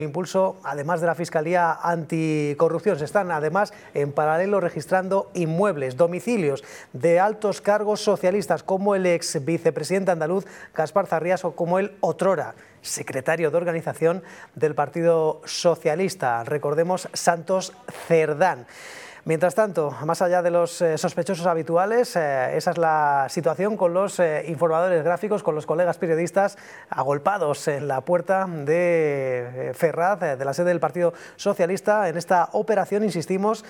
Impulso, además de la Fiscalía Anticorrupción, se están además en paralelo registrando inmuebles, domicilios de altos cargos socialistas como el ex vicepresidente andaluz Gaspar Zarrías o como el otrora secretario de organización del Partido Socialista, recordemos, Santos Cerdán. Mientras tanto, más allá de los sospechosos habituales, esa es la situación con los informadores gráficos, con los colegas periodistas agolpados en la puerta de Ferraz, de la sede del Partido Socialista, en esta operación, insistimos,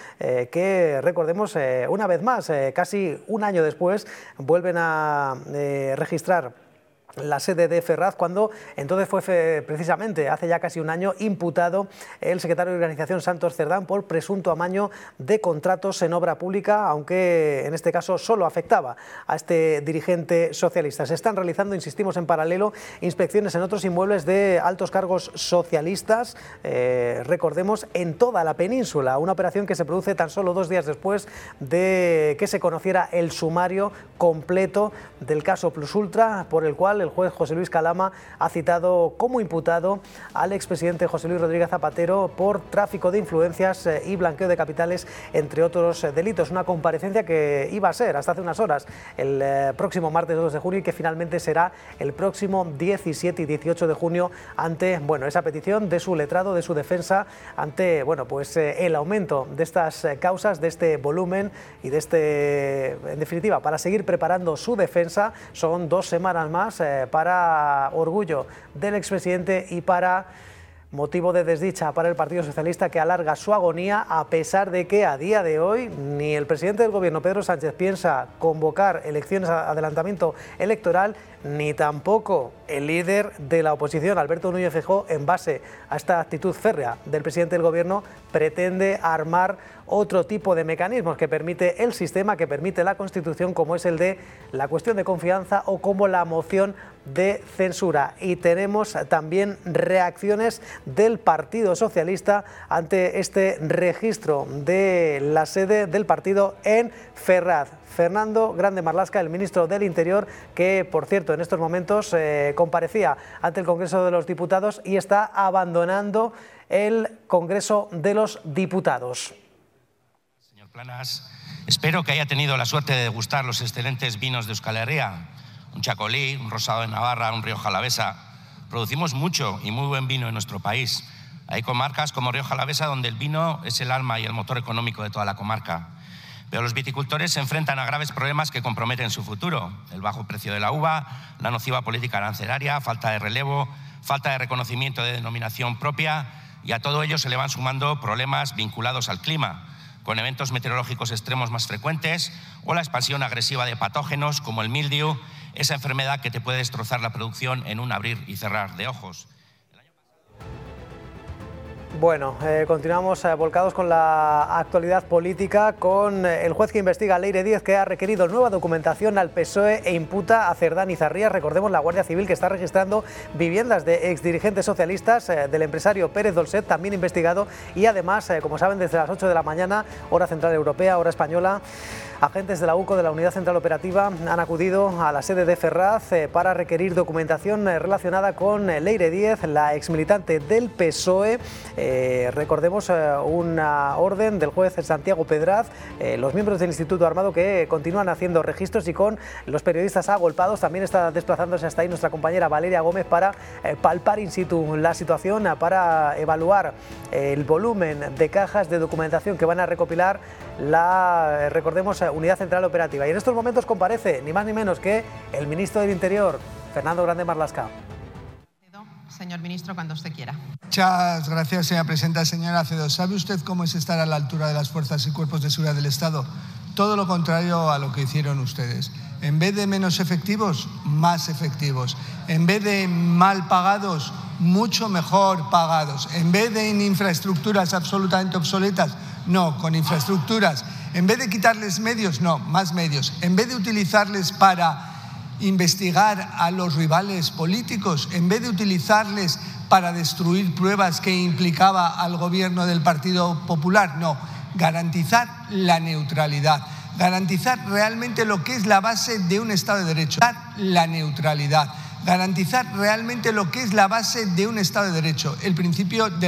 que recordemos una vez más, casi un año después, vuelven a registrar la sede de Ferraz, cuando entonces fue precisamente hace ya casi un año imputado el secretario de organización Santos Cerdán por presunto amaño de contratos en obra pública, aunque en este caso solo afectaba a este dirigente socialista. Se están realizando, insistimos, en paralelo inspecciones en otros inmuebles de altos cargos socialistas, recordemos, en toda la península, una operación que se produce tan solo 2 días después de que se conociera el sumario completo del caso Plus Ultra, por el cual el juez José Luis Calama ha citado como imputado al expresidente José Luis Rodríguez Zapatero por tráfico de influencias y blanqueo de capitales, entre otros delitos. Una comparecencia que iba a ser hasta hace unas horas el próximo martes 2 de junio y que finalmente será el próximo 17 y 18 de junio ante esa petición de su letrado, de su defensa, ante el aumento de estas causas, de este volumen y de en definitiva, para seguir preparando su defensa. Son 2 semanas más para orgullo del expresidente y para motivo de desdicha para el Partido Socialista, que alarga su agonía, a pesar de que a día de hoy ni el presidente del Gobierno, Pedro Sánchez, piensa convocar elecciones a adelantamiento electoral, ni tampoco el líder de la oposición, Alberto Núñez Feijóo, en base a esta actitud férrea del presidente del Gobierno, pretende armar otro tipo de mecanismos que permite el sistema, que permite la Constitución, como es el de la cuestión de confianza o como la moción de censura. Y tenemos también reacciones del Partido Socialista ante este registro de la sede del partido en Ferraz. Fernando Grande Marlaska, el ministro del Interior, que por cierto en estos momentos comparecía ante el Congreso de los Diputados y está abandonando el Congreso de los Diputados. Señor Planas, espero que haya tenido la suerte de degustar los excelentes vinos de Euskal Herria, un Chacolí, un Rosado de Navarra, un Rioja Alavesa. Producimos mucho y muy buen vino en nuestro país. Hay comarcas como Rioja Alavesa donde el vino es el alma y el motor económico de toda la comarca. Pero los viticultores se enfrentan a graves problemas que comprometen su futuro: el bajo precio de la uva, la nociva política arancelaria, falta de relevo, falta de reconocimiento de denominación propia, y a todo ello se le van sumando problemas vinculados al clima, con eventos meteorológicos extremos más frecuentes o la expansión agresiva de patógenos como el mildiu, esa enfermedad que te puede destrozar la producción en un abrir y cerrar de ojos. Continuamos volcados con la actualidad política, con el juez que investiga, Leire Díez, que ha requerido nueva documentación al PSOE e imputa a Cerdán y Zarrías. Recordemos, la Guardia Civil, que está registrando viviendas de exdirigentes socialistas, del empresario Pérez Dolcet, también investigado, y además, como saben, desde las 8 de la mañana, hora central europea, hora española, agentes de la UCO, de la Unidad Central Operativa, han acudido a la sede de Ferraz para requerir documentación relacionada con Leire Díez, la exmilitante del PSOE. Recordemos una orden del juez Santiago Pedraz, los miembros del Instituto Armado, que continúan haciendo registros, y con los periodistas agolpados. También está desplazándose hasta ahí nuestra compañera Valeria Gómez para palpar in situ la situación, para evaluar el volumen de cajas de documentación que van a recopilar la, recordemos, Unidad Central Operativa. Y en estos momentos comparece ni más ni menos que el ministro del Interior, Fernando Grande Marlaska. Señor ministro, cuando usted quiera. Muchas gracias, señora presidenta. Señora Acedo, ¿sabe usted cómo es estar a la altura de las fuerzas y cuerpos de seguridad del Estado? Todo lo contrario a lo que hicieron ustedes. En vez de menos efectivos, más efectivos. En vez de mal pagados, mucho mejor pagados. En vez de en infraestructuras absolutamente obsoletas, no, con infraestructuras. En vez de quitarles medios, no, más medios. En vez de utilizarles para investigar a los rivales políticos, en vez de utilizarles para destruir pruebas que implicaba al gobierno del Partido Popular, no, garantizar la neutralidad, garantizar realmente lo que es la base de un Estado de Derecho, la neutralidad, garantizar realmente lo que es la base de un Estado de Derecho, el principio de